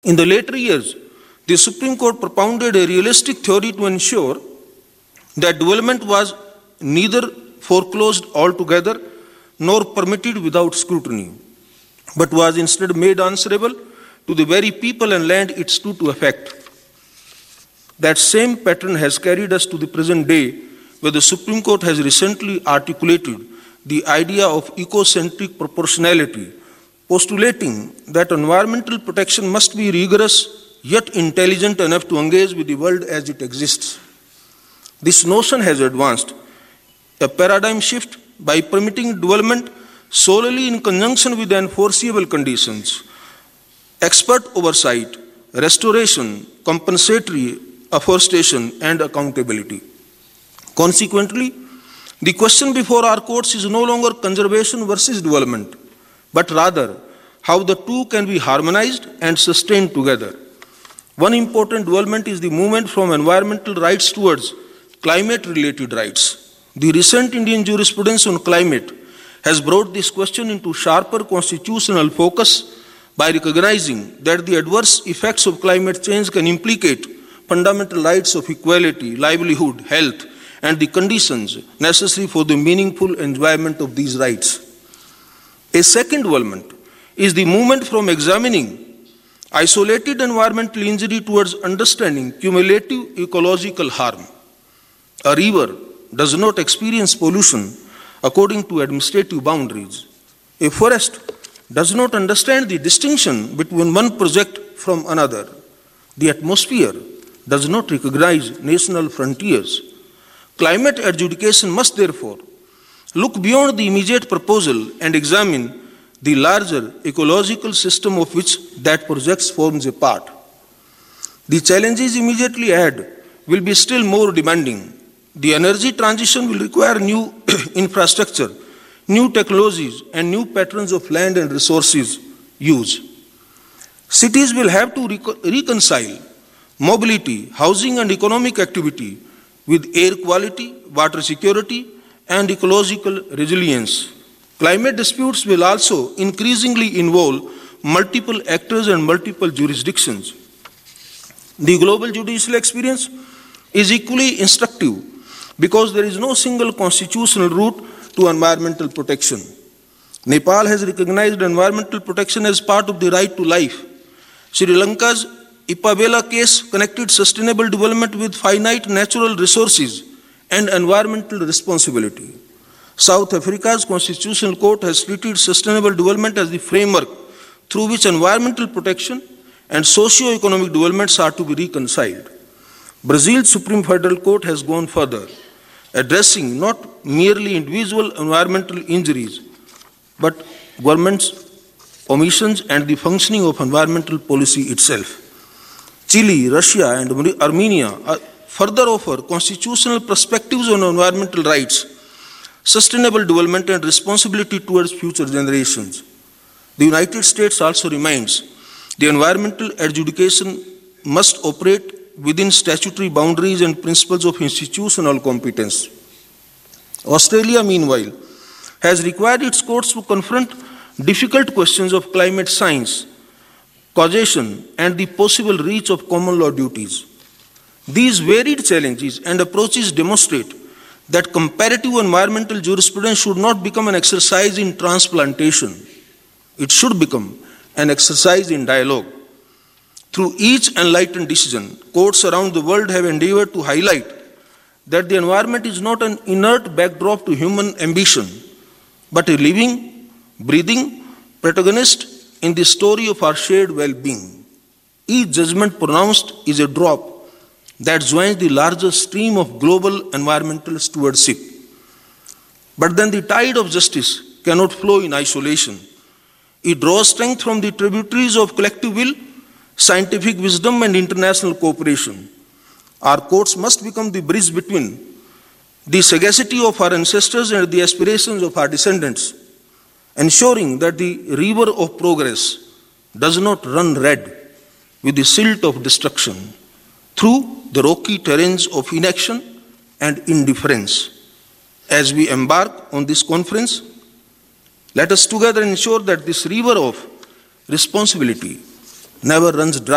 In the later years, the Supreme Court propounded a realistic theory to ensure that development was neither foreclosed altogether nor permitted without scrutiny, but was instead made answerable to the very people and land it stood to affect. That same pattern has carried us to the present day, where the Supreme Court has recently articulated the idea of ecocentric proportionality, postulating that environmental protection must be rigorous yet intelligent enough to engage with the world as it exists. This notion has advanced a paradigm shift by permitting development solely in conjunction with the enforceable conditions, expert oversight, restoration, compensatory afforestation, and accountability. Consequently, the question before our courts is no longer conservation versus development, but rather how the two can be harmonized and sustained together. One important development is the movement from environmental rights towards climate-related rights. The recent Indian jurisprudence on climate has brought this question into sharper constitutional focus by recognizing that the adverse effects of climate change can implicate fundamental rights of equality, livelihood, health, and the conditions necessary for the meaningful enjoyment of these rights. A second development is the movement from examining isolated environmental injury towards understanding cumulative ecological harm. A river does not experience pollution according to administrative boundaries. A forest does not understand the distinction between one project from another. The atmosphere does not recognize national frontiers. Climate adjudication must therefore look beyond the immediate proposal and examine the larger ecological system of which that project forms a part. The challenges immediately ahead will be still more demanding. The energy transition will require new infrastructure, new technologies, and new patterns of land and resources use. Cities will have to reconcile mobility, housing, and economic activity with air quality, water security, and ecological resilience. Climate disputes will also increasingly involve multiple actors and multiple jurisdictions. The global judicial experience is equally instructive because there is no single constitutional route to environmental protection. Nepal has recognized environmental protection as part of the right to life. Sri Lanka's Ipavela case connected sustainable development with finite natural resources and environmental responsibility. South Africa's Constitutional Court has treated sustainable development as the framework through which environmental protection and socio-economic developments are to be reconciled. Brazil's Supreme Federal Court has gone further, addressing not merely individual environmental injuries, but government's omissions and the functioning of environmental policy itself. Chile, Russia, and Armenia further offer constitutional perspectives on environmental rights, sustainable development, and responsibility towards future generations. The United States also reminds the environmental adjudication must operate within statutory boundaries and principles of institutional competence. Australia, meanwhile, has required its courts to confront difficult questions of climate science, causation, and the possible reach of common law duties. These varied challenges and approaches demonstrate that comparative environmental jurisprudence should not become an exercise in transplantation. It should become an exercise in dialogue. Through each enlightened decision, courts around the world have endeavored to highlight that the environment is not an inert backdrop to human ambition, but a living, breathing protagonist in the story of our shared well-being. Each judgment pronounced is a drop that joins the larger stream of global environmental stewardship. But then the tide of justice cannot flow in isolation. It draws strength from the tributaries of collective will, scientific wisdom, and international cooperation. Our courts must become the bridge between the sagacity of our ancestors and the aspirations of our descendants, ensuring that the river of progress does not run red with the silt of destruction through the rocky terrains of inaction and indifference. As we embark on this conference, let us together ensure that this river of responsibility never runs dry.